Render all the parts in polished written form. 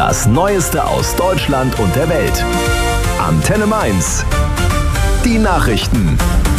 Das Neueste aus Deutschland und der Welt. Antenne Mainz. Die Nachrichten.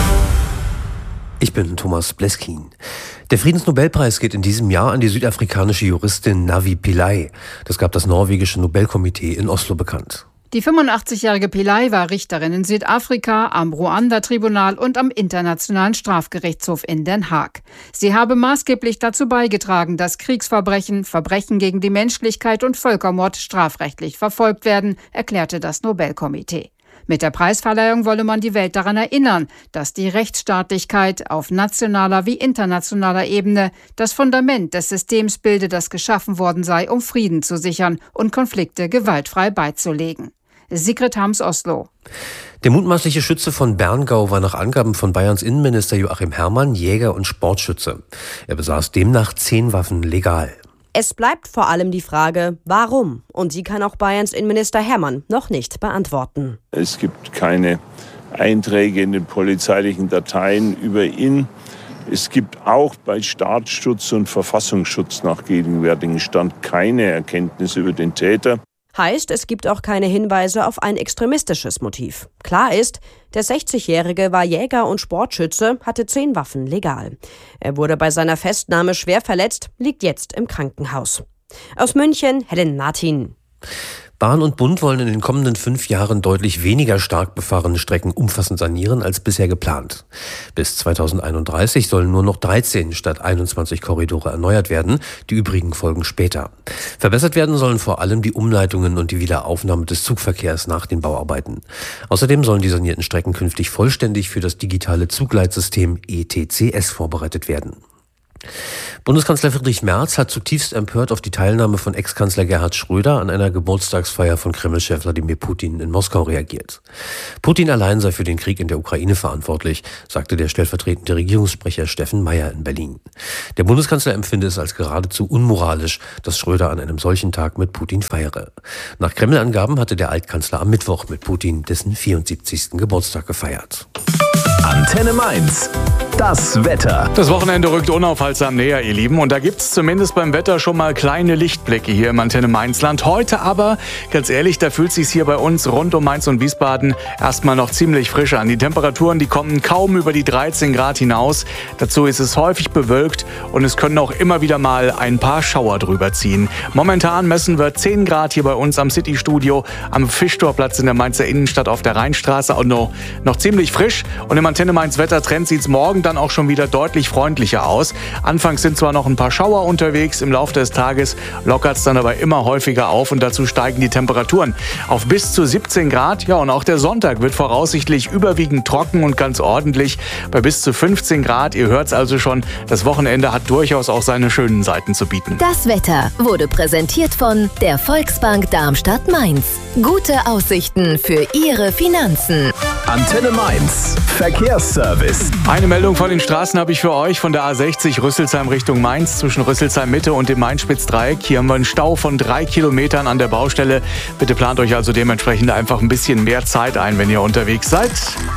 Ich bin Thomas Bleskin. Der Friedensnobelpreis geht in diesem Jahr an die südafrikanische Juristin Navi Pillay. Das gab das norwegische Nobelkomitee in Oslo bekannt. Die 85-jährige Pillay war Richterin in Südafrika, am Ruanda-Tribunal und am Internationalen Strafgerichtshof in Den Haag. Sie habe maßgeblich dazu beigetragen, dass Kriegsverbrechen, Verbrechen gegen die Menschlichkeit und Völkermord strafrechtlich verfolgt werden, erklärte das Nobelkomitee. Mit der Preisverleihung wolle man die Welt daran erinnern, dass die Rechtsstaatlichkeit auf nationaler wie internationaler Ebene das Fundament des Systems bilde, das geschaffen worden sei, um Frieden zu sichern und Konflikte gewaltfrei beizulegen. Sigrid Harms, Oslo. Der mutmaßliche Schütze von Berngau war nach Angaben von Bayerns Innenminister Joachim Herrmann Jäger und Sportschütze. Er besaß demnach 10 Waffen legal. Es bleibt vor allem die Frage, warum? Und die kann auch Bayerns Innenminister Herrmann noch nicht beantworten. Es gibt keine Einträge in den polizeilichen Dateien über ihn. Es gibt auch bei Staatsschutz und Verfassungsschutz nach gegenwärtigem Stand keine Erkenntnisse über den Täter. Heißt, es gibt auch keine Hinweise auf ein extremistisches Motiv. Klar ist, der 60-Jährige war Jäger und Sportschütze, hatte 10 Waffen legal. Er wurde bei seiner Festnahme schwer verletzt, liegt jetzt im Krankenhaus. Aus München, Helen Martin. Bahn und Bund wollen in den kommenden 5 Jahren deutlich weniger stark befahrene Strecken umfassend sanieren als bisher geplant. Bis 2031 sollen nur noch 13 statt 21 Korridore erneuert werden, die übrigen folgen später. Verbessert werden sollen vor allem die Umleitungen und die Wiederaufnahme des Zugverkehrs nach den Bauarbeiten. Außerdem sollen die sanierten Strecken künftig vollständig für das digitale Zugleitsystem ETCS vorbereitet werden. Bundeskanzler Friedrich Merz hat zutiefst empört auf die Teilnahme von Ex-Kanzler Gerhard Schröder an einer Geburtstagsfeier von Kreml-Chef Wladimir Putin in Moskau reagiert. Putin allein sei für den Krieg in der Ukraine verantwortlich, sagte der stellvertretende Regierungssprecher Steffen Meyer in Berlin. Der Bundeskanzler empfinde es als geradezu unmoralisch, dass Schröder an einem solchen Tag mit Putin feiere. Nach Kreml-Angaben hatte der Altkanzler am Mittwoch mit Putin dessen 74. Geburtstag gefeiert. Antenne Mainz. Das Wetter. Das Wochenende rückt unaufhaltsam näher, ihr Lieben. Und da gibt's zumindest beim Wetter schon mal kleine Lichtblicke hier im Antenne Mainzland. Heute aber, ganz ehrlich, da fühlt sich's hier bei uns rund um Mainz und Wiesbaden erstmal noch ziemlich frisch an. Die Temperaturen, die kommen kaum über die 13 Grad hinaus. Dazu ist es häufig bewölkt und es können auch immer wieder mal ein paar Schauer drüber ziehen. Momentan messen wir 10 Grad hier bei uns am City-Studio, am Fischtorplatz in der Mainzer Innenstadt auf der Rheinstraße. Und noch ziemlich frisch. Und im Antenne Mainz Wettertrend sieht's morgen dann auch schon wieder deutlich freundlicher aus. Anfangs sind zwar noch ein paar Schauer unterwegs, im Laufe des Tages lockert es dann aber immer häufiger auf und dazu steigen die Temperaturen auf bis zu 17 Grad. Ja, und auch der Sonntag wird voraussichtlich überwiegend trocken und ganz ordentlich bei bis zu 15 Grad. Ihr hört es also schon, das Wochenende hat durchaus auch seine schönen Seiten zu bieten. Das Wetter wurde präsentiert von der Volksbank Darmstadt-Mainz. Gute Aussichten für Ihre Finanzen. Antenne Mainz. Verkehrsservice. Eine Meldung von den Straßen habe ich für euch von der A60 Rüsselsheim Richtung Mainz zwischen Rüsselsheim Mitte und dem Main-Spitz-Dreieck. Hier haben wir einen Stau von 3 Kilometern an der Baustelle. Bitte plant euch also dementsprechend einfach ein bisschen mehr Zeit ein, wenn ihr unterwegs seid.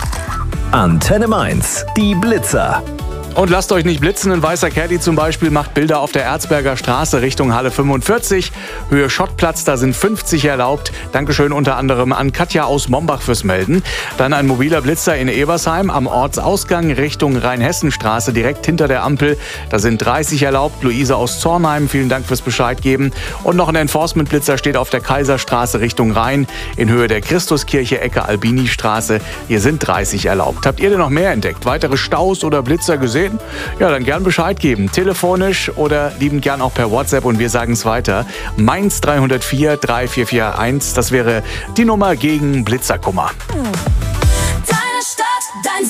Antenne Mainz. Die Blitzer. Und lasst euch nicht blitzen, ein weißer Caddy zum Beispiel macht Bilder auf der Erzberger Straße Richtung Halle 45. Höhe Schottplatz, da sind 50 erlaubt. Dankeschön unter anderem an Katja aus Mombach fürs Melden. Dann ein mobiler Blitzer in Ebersheim am Ortsausgang Richtung Rheinhessenstraße direkt hinter der Ampel. Da sind 30 erlaubt. Luise aus Zornheim, vielen Dank fürs Bescheid geben. Und noch ein Enforcement-Blitzer steht auf der Kaiserstraße Richtung Rhein in Höhe der Christuskirche Ecke Albini-Straße. Hier sind 30 erlaubt. Habt ihr denn noch mehr entdeckt? Weitere Staus oder Blitzer gesehen? Ja, dann gern Bescheid geben. Telefonisch oder liebend gern auch per WhatsApp und wir sagen es weiter. Mainz 304 3441, das wäre die Nummer gegen Blitzerkummer. Deine Stadt, dein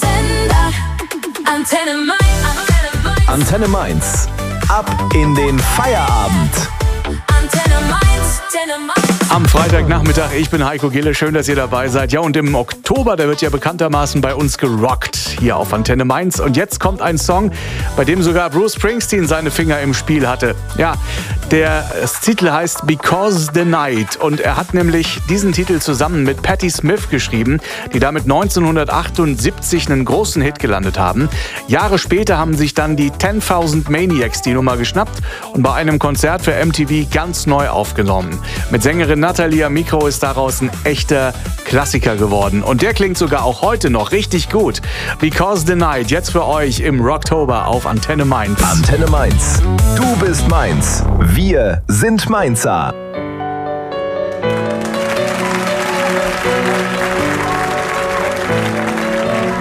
Sender, Antenne Mainz. Antenne Mainz. Ab in den Feierabend. Antenne Mainz, Antenne Mainz. Am Freitagnachmittag, ich bin Heiko Gille, schön, dass ihr dabei seid. Ja, und im Oktober, da wird ja bekanntermaßen bei uns gerockt, hier auf Antenne Mainz. Und jetzt kommt ein Song, bei dem sogar Bruce Springsteen seine Finger im Spiel hatte. Ja, das Titel heißt Because the Night und er hat nämlich diesen Titel zusammen mit Patti Smith geschrieben, die damit 1978 einen großen Hit gelandet haben. Jahre später haben sich dann die 10,000 Maniacs die Nummer geschnappt und bei einem Konzert für MTV ganz neu aufgenommen. Mit Sängerin Natalie Mikro ist daraus ein echter Klassiker geworden. Und der klingt sogar auch heute noch richtig gut. Because the Night, jetzt für euch im Rocktober auf Antenne Mainz. Antenne Mainz. Du bist Mainz. Wir sind Mainzer.